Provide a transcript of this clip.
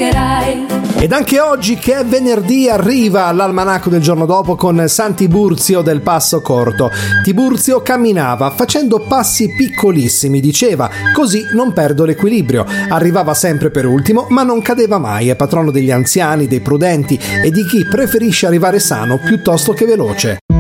dimenticherai. Ed anche oggi, che è venerdì, arriva l'almanacco del giorno dopo con San Tiburzio del Passo Corto. Tiburzio camminava facendo passi piccolissimi, diceva: così non perdo l'equilibrio. Arrivava sempre per ultimo, ma non cadeva mai. È patrono degli anziani, dei prudenti e di chi preferisce arrivare sano piuttosto che veloce.